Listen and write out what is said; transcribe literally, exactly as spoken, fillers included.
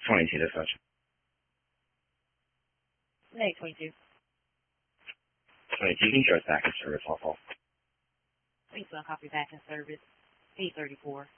twenty-two dispatch. Hey, twenty-two. twenty-two, can you show us back in service, all call? Thanks, I'll copy back in service. eight thirty-four.